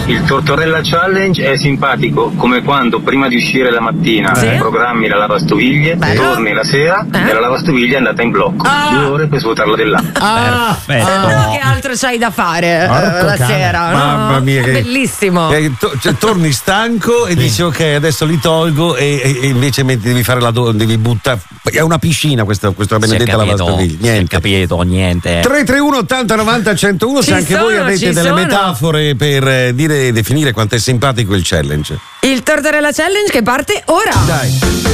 Il Tortorella Challenge è simpatico come quando prima di uscire la mattina programmi la lavastoviglie, torni la sera e la lavastoviglie è andata in blocco. 2 ore per svuotarla dell'acqua. Però che altro c'hai da fare la sera? Mamma mia, è bellissimo. Torni stanco e dici ok, adesso li tolgo e invece devi fare devi buttare. È una piscina questa benedetta lavastoviglie. Niente. Capito, niente. 331 80 90 101 se anche voi avete delle metafore per definire quanto è simpatico il challenge. Il Tortorella Challenge che parte ora. Dai.